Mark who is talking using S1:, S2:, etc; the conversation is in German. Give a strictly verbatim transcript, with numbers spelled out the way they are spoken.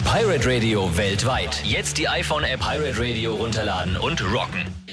S1: Pirate Radio weltweit. Jetzt die iPhone-App Pirate Radio runterladen und rocken.